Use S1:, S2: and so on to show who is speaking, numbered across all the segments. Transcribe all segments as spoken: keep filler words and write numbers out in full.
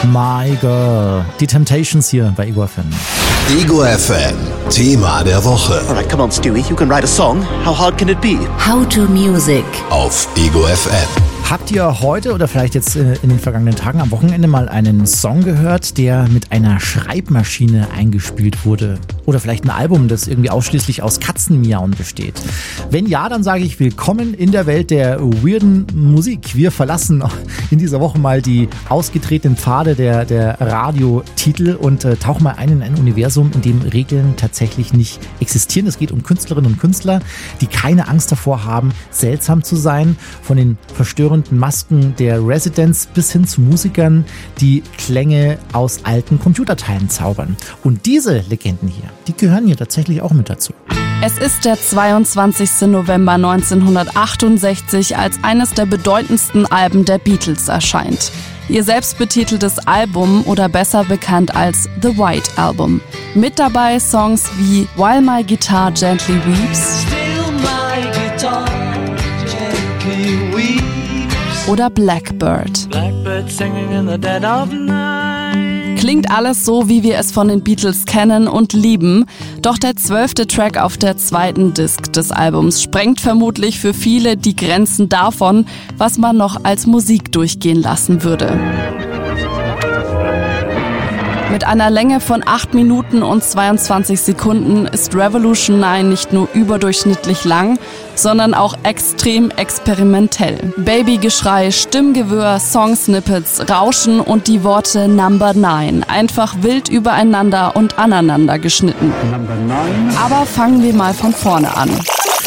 S1: My Girl. Die Temptations hier bei Ego F M.
S2: Ego F M, Thema der Woche.
S3: Alright, come on, Stewie, you can write a song. How hard can it be?
S4: How to Music.
S2: Auf Ego F M.
S1: Habt ihr heute oder vielleicht jetzt in den vergangenen Tagen am Wochenende mal einen Song gehört, der mit einer Schreibmaschine eingespielt wurde? Oder vielleicht ein Album, das irgendwie ausschließlich aus Katzenmiauen besteht? Wenn ja, dann sage ich willkommen in der Welt der weirden Musik. Wir verlassen in dieser Woche mal die ausgetretenen Pfade der, der Radiotitel und äh, tauchen mal ein in ein Universum, in dem Regeln tatsächlich nicht existieren. Es geht um Künstlerinnen und Künstler, die keine Angst davor haben, seltsam zu sein, von den verstörenden Masken der Residents bis hin zu Musikern, die Klänge aus alten Computerteilen zaubern. Und diese Legenden hier, die gehören hier tatsächlich auch mit dazu.
S5: Es ist der zweiundzwanzigster November neunzehnhundertachtundsechzig, als eines der bedeutendsten Alben der Beatles erscheint. Ihr selbstbetiteltes Album oder besser bekannt als The White Album. Mit dabei Songs wie While My Guitar Gently Weeps
S6: Still my guitar gently weeps.
S5: Oder Blackbird.
S6: Blackbird singing in the dead of night.
S5: Klingt alles so, wie wir es von den Beatles kennen und lieben. Doch der zwölfte Track auf der zweiten Disc des Albums sprengt vermutlich für viele die Grenzen davon, was man noch als Musik durchgehen lassen würde. Mit einer Länge von acht Minuten und zweiundzwanzig Sekunden ist Revolution neun nicht nur überdurchschnittlich lang, sondern auch extrem experimentell. Babygeschrei, Stimmgewirr, Songsnippets, Rauschen und die Worte Number neun. Einfach wild übereinander und aneinander geschnitten. Aber fangen wir mal von vorne an.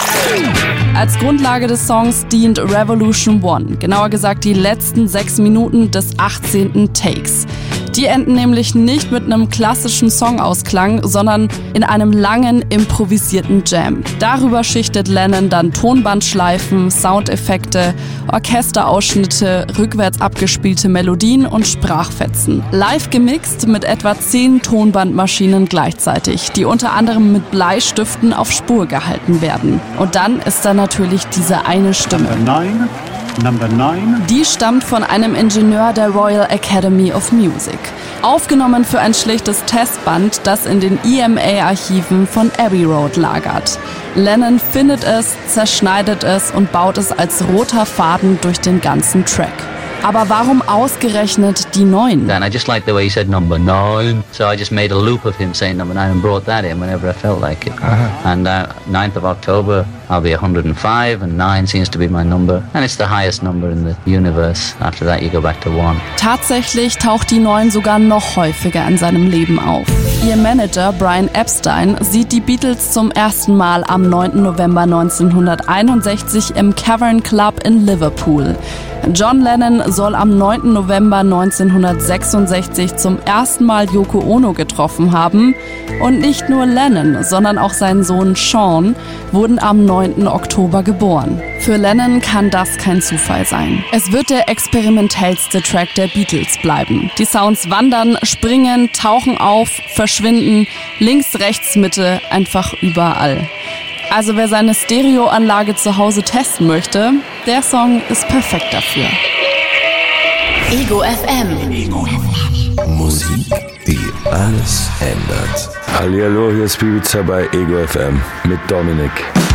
S5: Als Grundlage des Songs dient Revolution eins, genauer gesagt die letzten sechs Minuten des achtzehnten Takes. Die enden nämlich nicht mit einem klassischen Songausklang, sondern in einem langen, improvisierten Jam. Darüber schichtet Lennon dann Tonbandschleifen, Soundeffekte, Orchesterausschnitte, rückwärts abgespielte Melodien und Sprachfetzen. Live gemixt mit etwa zehn Tonbandmaschinen gleichzeitig, die unter anderem mit Bleistiften auf Spur gehalten werden. Und dann ist da natürlich diese eine Stimme.
S7: Nine. Number nine.
S5: Die stammt von einem Ingenieur der Royal Academy of Music. Aufgenommen für ein schlichtes Testband, das in den E M A-Archiven von Abbey Road lagert. Lennon findet es, zerschneidet es und baut es als roter Faden durch den ganzen Track. Aber warum ausgerechnet die neun?
S8: And I just liked the way he said number nine, so I just made a loop of him saying number nine and brought that in whenever I felt like it. Uh-huh. And uh, ninth of October, I'll be one hundred five, and nine seems to be my number. And it's the highest number in the universe. After that, you go back to one.
S5: Tatsächlich taucht die neun sogar noch häufiger in seinem Leben auf. Ihr Manager Brian Epstein sieht die Beatles zum ersten Mal am neunten November neunzehnhunderteinundsechzig im Cavern Club in Liverpool. John Lennon soll am neunten November neunzehnhundertsechsundsechzig zum ersten Mal Yoko Ono getroffen haben. Und nicht nur Lennon, sondern auch sein Sohn Sean wurden am neunten Oktober geboren. Für Lennon kann das kein Zufall sein. Es wird der experimentellste Track der Beatles bleiben. Die Sounds wandern, springen, tauchen auf, verschwinden, links, rechts, Mitte, einfach überall. Also wer seine Stereoanlage zu Hause testen möchte, der Song ist perfekt dafür.
S4: Ego F M.
S2: Ego F M. Musik, die alles ändert.
S9: Hallihallo, hier ist Ibiza bei Ego F M mit Dominik.